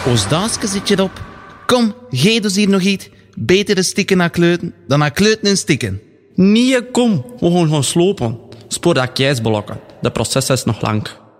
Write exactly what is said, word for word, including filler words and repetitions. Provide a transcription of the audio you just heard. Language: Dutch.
Als daasje zit je erop. Kom, geef dus hier nog iets. Beter een stikken naar kleuten dan naar kleuten en stikken. Nee, kom. We gaan gaan slopen. Spoor dat keisblokken. De proces is nog lang.